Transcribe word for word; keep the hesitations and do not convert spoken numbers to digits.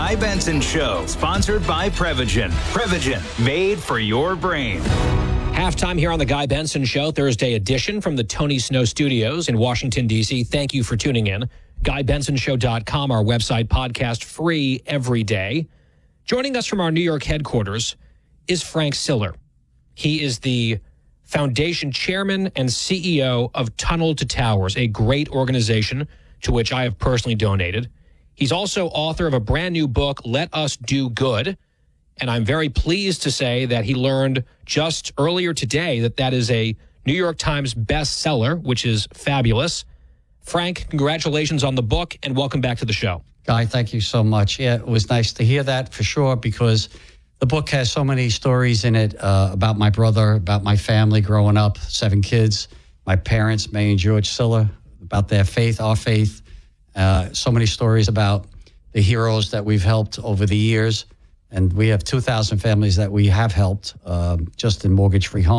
Guy Benson Show, sponsored by Prevagen. Prevagen, made for your brain. Halftime here on the Guy Benson Show, Thursday edition from the Tony Snow Studios in Washington, D C. Thank you for tuning in. Guy Benson Show dot com, our website, podcast free every day. Joining us from our New York headquarters is Frank Siller. He is the foundation chairman and C E O of Tunnel to Towers, a great organization to which I have personally donated. He's also author of a brand new book, Let Us Do Good. And I'm very pleased to say that he learned just earlier today that that is a New York Times bestseller, which is fabulous. Frank, congratulations on the book and welcome back to the show. Guy, thank you so much. Yeah, it was nice to hear that for sure, because the book has so many stories in it uh, about my brother, about my family growing up, seven kids, my parents, May and George Siller, about their faith, our faith. Uh, so many stories about the heroes that we've helped over the years. And we have two thousand families that we have helped um, just in mortgage-free homes.